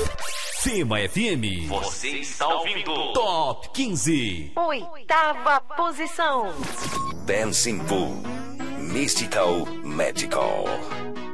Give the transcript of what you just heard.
Fema FM. Você está ouvindo Top 15. Oitava posição. Dancing Pool. Mystical Magical.